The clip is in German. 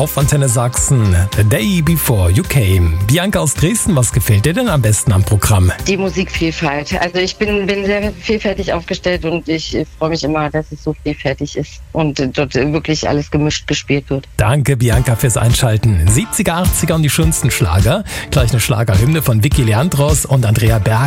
auf Antenne Sachsen. The Day Before You Came. Bianca aus Dresden, was gefällt dir denn am besten am Programm? Die Musikvielfalt. Also ich bin sehr vielfältig aufgestellt und ich freue mich immer, dass es so vielfältig ist und dort wirklich alles gemischt gespielt wird. Danke, Bianca, fürs Einschalten. 70er, 80er und die schönsten Schlager. Gleich eine Schlagerhymne von Vicky Leandros und Andrea Berg.